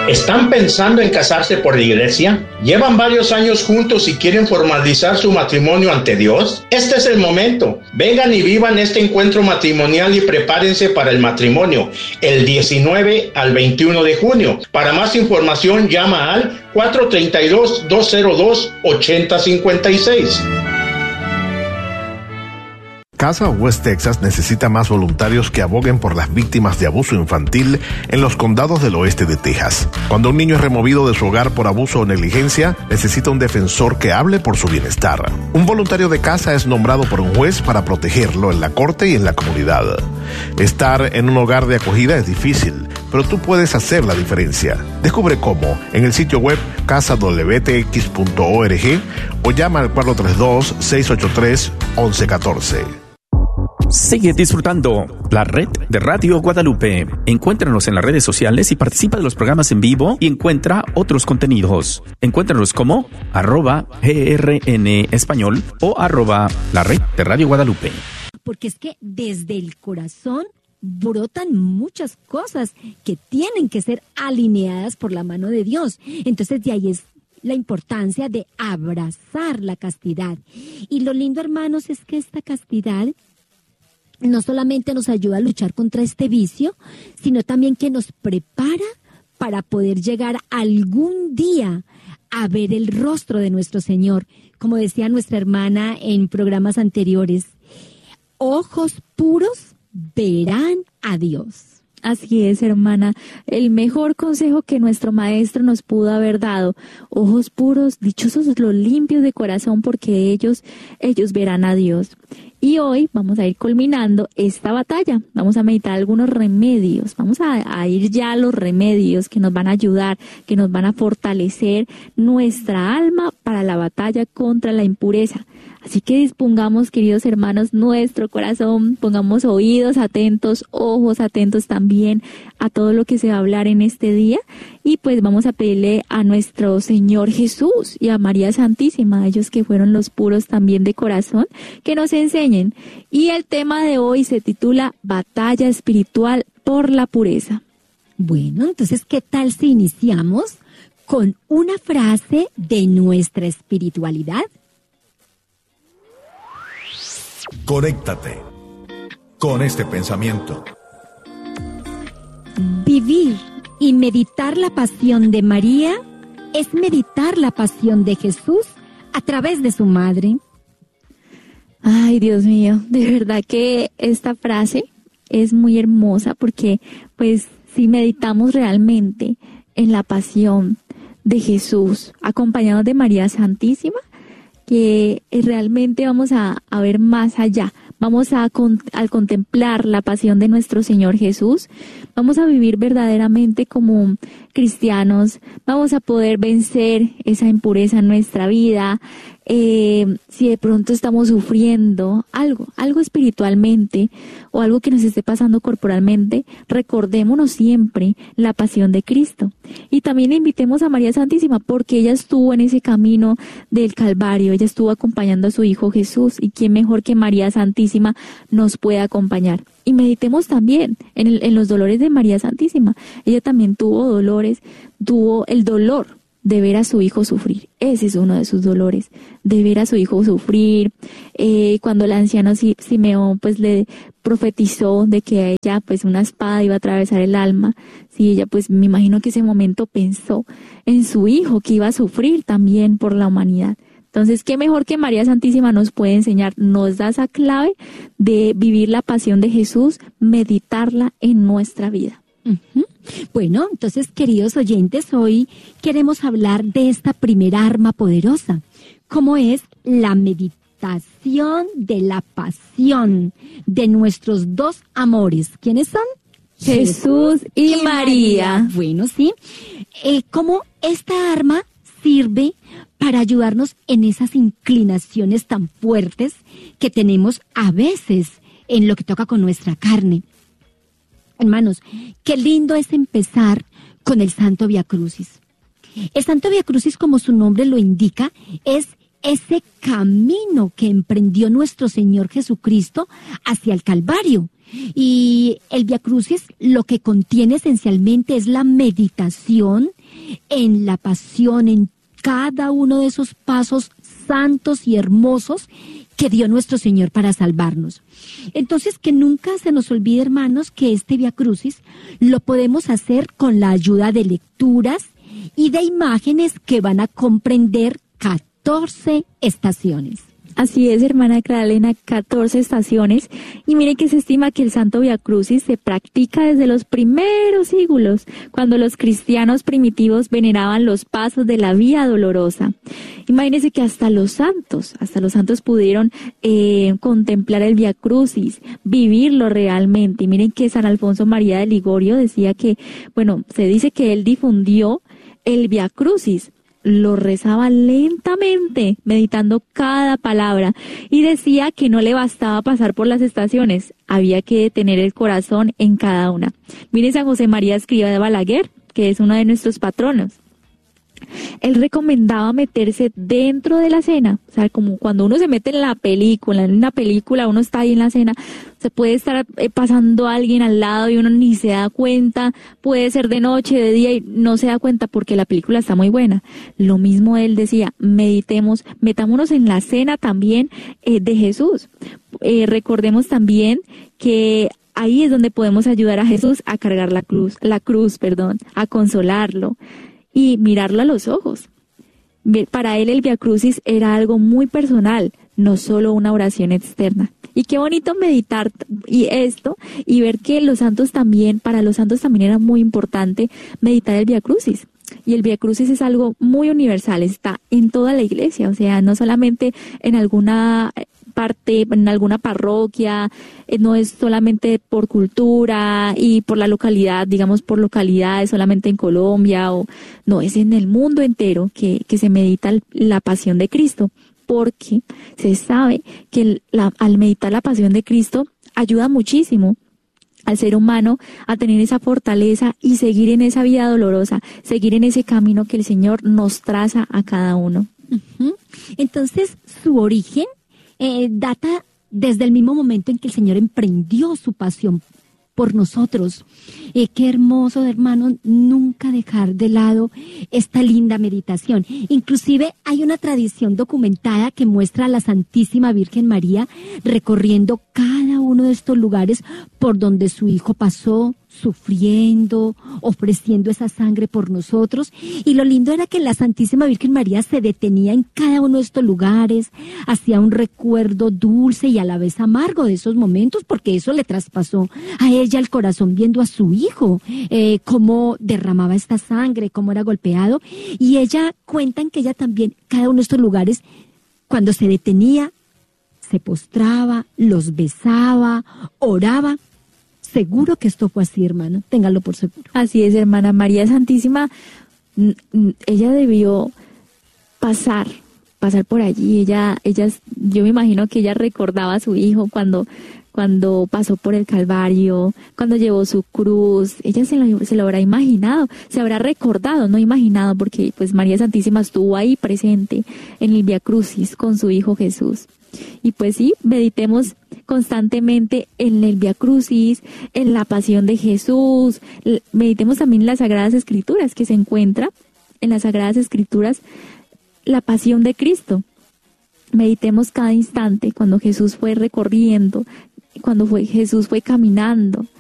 ¿Están pensando en casarse por la iglesia? ¿Llevan varios años juntos y quieren formalizar su matrimonio ante Dios? Este es el momento. Vengan y vivan este encuentro matrimonial y prepárense para el matrimonio el 19 al 21 de junio. Para más información, llama al 432-202-8056. Casa West Texas necesita más voluntarios que aboguen por las víctimas de abuso infantil en los condados del oeste de Texas. Cuando un niño es removido de su hogar por abuso o negligencia, necesita un defensor que hable por su bienestar. Un voluntario de casa es nombrado por un juez para protegerlo en la corte y en la comunidad. Estar en un hogar de acogida es difícil, pero tú puedes hacer la diferencia. Descubre cómo en el sitio web casadwtx.org o llama al 432-683-1114. Sigue disfrutando la red de Radio Guadalupe. Encuéntranos en las redes sociales y participa de los programas en vivo y encuentra otros contenidos. Encuéntranos como @GRN Español o @la red de Radio Guadalupe. Porque es que desde el corazón brotan muchas cosas que tienen que ser alineadas por la mano de Dios. Entonces de ahí es la importancia de abrazar la castidad. Y lo lindo, hermanos, es que esta castidad no solamente nos ayuda a luchar contra este vicio, sino también que nos prepara para poder llegar algún día a ver el rostro de nuestro Señor. Como decía nuestra hermana en programas anteriores, ojos puros verán a Dios. Así es, hermana. El mejor consejo que nuestro maestro nos pudo haber dado. Ojos puros, dichosos los limpios de corazón, porque ellos verán a Dios. Y hoy vamos a ir culminando esta batalla. Vamos a meditar algunos remedios. Vamos a ir ya a los remedios que nos van a ayudar, que nos van a fortalecer nuestra alma para la batalla contra la impureza. Así que dispongamos, queridos hermanos, nuestro corazón, pongamos oídos atentos, ojos atentos también a todo lo que se va a hablar en este día. Y pues vamos a pedirle a nuestro Señor Jesús y a María Santísima, ellos que fueron los puros también de corazón, que nos enseñen. Y el tema de hoy se titula Batalla Espiritual por la Pureza. Bueno, entonces, ¿qué tal si iniciamos con una frase de nuestra espiritualidad? Conéctate con este pensamiento. Vivir y meditar la pasión de María es meditar la pasión de Jesús a través de su madre. Ay, Dios mío, de verdad que esta frase es muy hermosa porque, pues, si meditamos realmente en la pasión de Jesús, acompañados de María Santísima, que realmente vamos a ver más allá. Vamos al contemplar la pasión de nuestro Señor Jesús, vamos a vivir verdaderamente como cristianos, vamos a poder vencer esa impureza en nuestra vida. Si de pronto estamos sufriendo algo espiritualmente o algo que nos esté pasando corporalmente, recordémonos siempre la pasión de Cristo. Y también invitemos a María Santísima porque ella estuvo en ese camino del Calvario, ella estuvo acompañando a su Hijo Jesús, y quién mejor que María Santísima nos puede acompañar. Y meditemos también en los dolores de María Santísima. Ella también tuvo dolores, tuvo el dolor de ver a su hijo sufrir. Ese es uno de sus dolores, de ver a su hijo sufrir. Cuando el anciano Simeón pues le profetizó de que a ella pues una espada iba a atravesar el alma, sí, ella pues me imagino que ese momento pensó en su hijo que iba a sufrir también por la humanidad. Entonces, qué mejor que María Santísima nos puede enseñar, nos da esa clave de vivir la pasión de Jesús, meditarla en nuestra vida. Uh-huh. Bueno, entonces, queridos oyentes, hoy queremos hablar de esta primera arma poderosa, como es la meditación de la pasión de nuestros dos amores. ¿Quiénes son? Jesús y María. Bueno, sí. ¿Cómo esta arma sirve para ayudarnos en esas inclinaciones tan fuertes que tenemos a veces en lo que toca con nuestra carne? Hermanos, qué lindo es empezar con el Santo Vía Crucis. El Santo Vía Crucis, como su nombre lo indica, es ese camino que emprendió nuestro Señor Jesucristo hacia el Calvario. Y el Vía Crucis lo que contiene esencialmente es la meditación en la pasión, en cada uno de esos pasos santos y hermosos que dio nuestro Señor para salvarnos. Entonces, que nunca se nos olvide, hermanos, que este Vía Crucis lo podemos hacer con la ayuda de lecturas y de imágenes que van a comprender 14 estaciones. Así es, hermana Clara Elena, 14 estaciones. Y miren que se estima que el Santo Vía Crucis se practica desde los primeros siglos, cuando los cristianos primitivos veneraban los pasos de la Vía Dolorosa. Imagínense que hasta los santos pudieron contemplar el Vía Crucis, vivirlo realmente. Y miren que San Alfonso María de Ligorio decía que, se dice que él difundió el Vía Crucis. Lo rezaba lentamente, meditando cada palabra, y decía que no le bastaba pasar por las estaciones, había que detener el corazón en cada una. Mire San José María Escrivá de Balaguer, que es uno de nuestros patronos. Él recomendaba meterse dentro de la cena, o sea, como cuando uno se mete en una película, uno está ahí en la cena, se puede estar pasando alguien al lado y uno ni se da cuenta, puede ser de noche, de día y no se da cuenta porque la película está muy buena. Lo mismo él decía, metámonos en la cena también de Jesús. Recordemos también que ahí es donde podemos ayudar a Jesús a cargar la cruz, a consolarlo y mirarlo a los ojos. Para él el Vía Crucis era algo muy personal, no solo una oración externa. Y qué bonito meditar y ver que para los santos también era muy importante meditar el Vía Crucis. Y el Vía Crucis es algo muy universal, está en toda la iglesia, o sea, no solamente en alguna parte, en alguna parroquia, no es solamente por cultura y por la localidad, digamos por localidades, solamente en Colombia, no, es en el mundo entero que se medita la pasión de Cristo, porque se sabe que al meditar la pasión de Cristo ayuda muchísimo al ser humano a tener esa fortaleza y seguir en esa vida dolorosa, seguir en ese camino que el Señor nos traza a cada uno. Uh-huh. Entonces, su origen data desde el mismo momento en que el Señor emprendió su pasión por nosotros. Qué hermoso, hermano, nunca dejar de lado esta linda meditación. Inclusive hay una tradición documentada que muestra a la Santísima Virgen María recorriendo cada uno de estos lugares por donde su Hijo pasó, sufriendo, ofreciendo esa sangre por nosotros. Y lo lindo era que la Santísima Virgen María se detenía en cada uno de estos lugares, hacía un recuerdo dulce y a la vez amargo de esos momentos, porque eso le traspasó a ella el corazón viendo a su Hijo, cómo derramaba esta sangre, cómo era golpeado. Y ella cuentan que ella también, cada uno de estos lugares, cuando se detenía, se postraba, los besaba, oraba. Seguro que esto fue así, hermana, téngalo por seguro. Así es, hermana. María Santísima, ella debió pasar por allí. Yo me imagino que ella recordaba a su Hijo cuando pasó por el Calvario, cuando llevó su cruz. Ella se lo habrá imaginado, se habrá recordado, no imaginado, porque pues María Santísima estuvo ahí presente en el Vía Crucis con su Hijo Jesús. Y pues sí, meditemos constantemente en el Vía Crucis, en la pasión de Jesús, meditemos también en las Sagradas Escrituras, que se encuentra en las Sagradas Escrituras la pasión de Cristo. Meditemos cada instante cuando Jesús fue recorriendo, Jesús fue caminando,